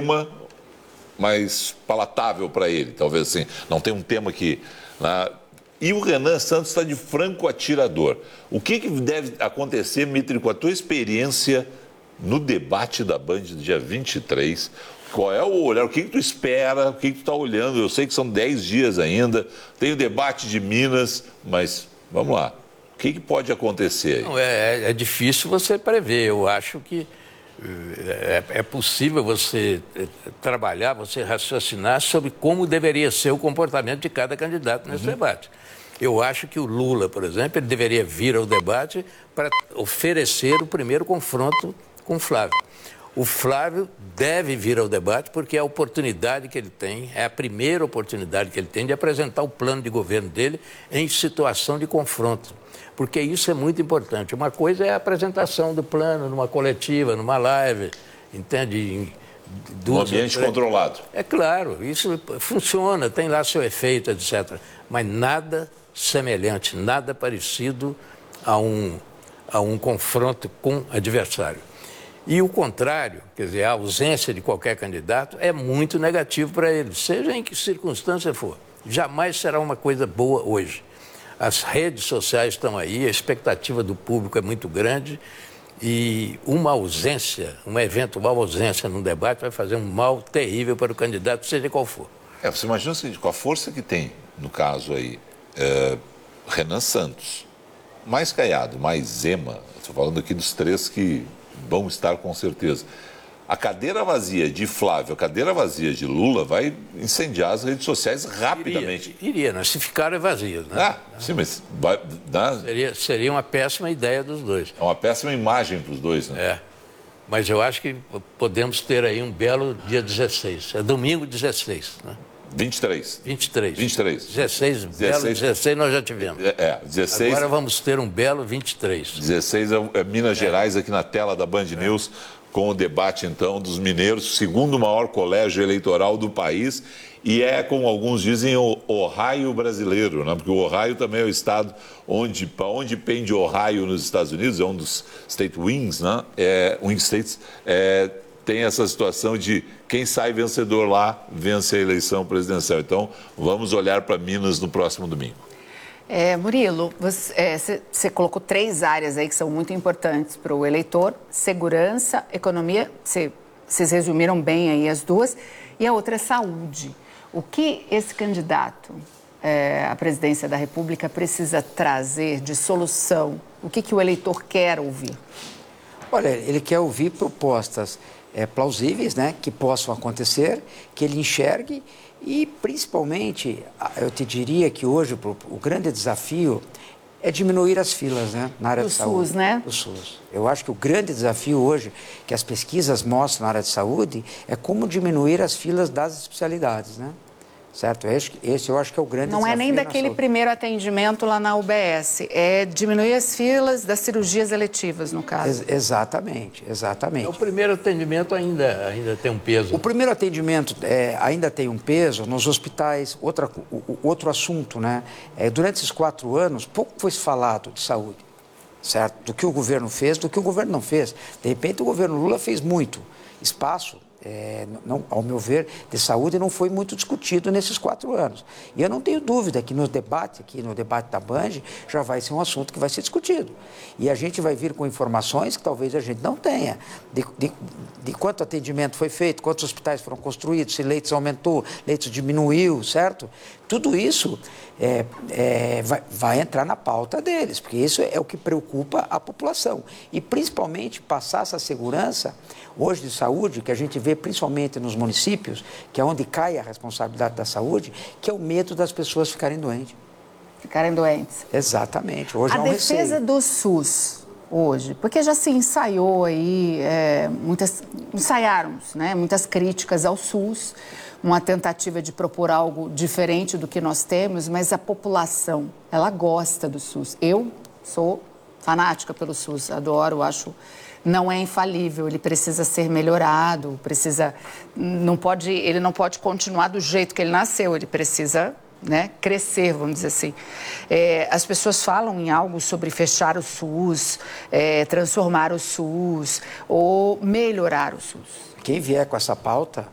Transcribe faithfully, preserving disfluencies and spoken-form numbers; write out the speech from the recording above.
tema mais palatável para ele, talvez assim. Não tem um tema que... Né? E o Renan Santos está de franco atirador. O que, que deve acontecer, Mitri, com a tua experiência no debate da Band do dia vinte e três? Qual é o olhar? O que, que tu espera? O que, que tu está olhando? Eu sei que são dez dias ainda. Tem o debate de Minas, mas vamos lá. O que, que pode acontecer aí? Não, é, é difícil você prever. Eu acho que é, é possível você trabalhar, você raciocinar sobre como deveria ser o comportamento de cada candidato nesse uhum. debate. Eu acho que o Lula, por exemplo, ele deveria vir ao debate para oferecer o primeiro confronto com o Flávio. O Flávio deve vir ao debate porque é a oportunidade que ele tem, é a primeira oportunidade que ele tem de apresentar o plano de governo dele em situação de confronto. Porque isso é muito importante. Uma coisa é a apresentação do plano numa coletiva, numa live, entende? Um ambiente controlado. É claro, isso funciona, tem lá seu efeito, etcétera. Mas nada semelhante, nada parecido a um, a um confronto com adversário. E o contrário, quer dizer, a ausência de qualquer candidato é muito negativo para ele, seja em que circunstância for. Jamais será uma coisa boa hoje. As redes sociais estão aí, a expectativa do público é muito grande e uma ausência, uma eventual ausência num debate vai fazer um mal terrível para o candidato, seja qual for. É, você imagina o seguinte, com a força que tem, no caso aí, é, Renan Santos, mais Caiado, mais Zema, estou falando aqui dos três que vão estar com certeza. A cadeira vazia de Flávio, a cadeira vazia de Lula vai incendiar as redes sociais rapidamente. Iria, iria né? Se ficarem vazias, né? Ah, sim, mas... Vai, né? seria, seria uma péssima ideia dos dois. É uma péssima imagem para os dois, né? É, mas eu acho que podemos ter aí um belo dia dezesseis. É domingo dezesseis, né? vinte e três. vinte e três. vinte e três. dezesseis, dezesseis. belo dezesseis nós já tivemos. É, é, dezesseis. Agora vamos ter um belo vinte e três. dezesseis é, é Minas é. Gerais, aqui na tela da Band é. News, com o debate, então, dos mineiros, segundo maior colégio eleitoral do país, e é, como alguns dizem, o Ohio brasileiro, né? Porque o Ohio também é o estado onde, para onde pende Ohio nos Estados Unidos, é um dos state wings, né? É, wing states, é, tem essa situação de quem sai vencedor lá, vence a eleição presidencial. Então, vamos olhar para Minas no próximo domingo. É, Murilo, você, é, você colocou três áreas aí que são muito importantes para o eleitor: segurança, economia, você, vocês resumiram bem aí as duas, e a outra é saúde. O que esse candidato é, à presidência da República precisa trazer de solução? O que, que o eleitor quer ouvir? Olha, ele quer ouvir propostas é, plausíveis, né, que possam acontecer, que ele enxergue. E, principalmente, eu te diria que hoje o, o grande desafio é diminuir as filas, né, na área do de saúde. SUS, né? Do SUS. Eu acho que o grande desafio hoje, que as pesquisas mostram na área de saúde, é como diminuir as filas das especialidades, né? Certo? Esse, esse eu acho que é o grande Não desafio. Não é nem daquele primeiro atendimento lá na U B S, é diminuir as filas das cirurgias eletivas, no caso. Ex exatamente, exatamente. O primeiro atendimento ainda, ainda tem um peso. O primeiro atendimento é, ainda tem um peso nos hospitais. Outra, o, o, outro assunto, né? É, durante esses quatro anos, pouco foi falado de saúde, certo? Do que o governo fez, do que o governo não fez. De repente, o governo Lula fez muito espaço. É, não, ao meu ver, de saúde não foi muito discutido nesses quatro anos. E eu não tenho dúvida que no debate, aqui no debate da Band, já vai ser um assunto que vai ser discutido. E a gente vai vir com informações que talvez a gente não tenha, de, de, de quanto atendimento foi feito, quantos hospitais foram construídos, se leitos aumentou, leitos diminuiu, certo? Tudo isso é, é, vai, vai entrar na pauta deles, porque isso é o que preocupa a população. E, principalmente, passar essa segurança, hoje, de saúde, que a gente vê principalmente nos municípios, que é onde cai a responsabilidade da saúde, que é o medo das pessoas ficarem doentes. Ficarem doentes. Exatamente. Hoje a é um defesa receio. do SUS, hoje, porque já se ensaiou aí, é, muitas, ensaiaram, né, muitas críticas ao SUS, uma tentativa de propor algo diferente do que nós temos, mas a população, ela gosta do SUS. Eu sou fanática pelo SUS, adoro, acho... Não é infalível, ele precisa ser melhorado, precisa, não pode, ele não pode continuar do jeito que ele nasceu, ele precisa, né, crescer, vamos dizer assim. É, as pessoas falam em algo sobre fechar o SUS, é, transformar o SUS ou melhorar o SUS. Quem vier com essa pauta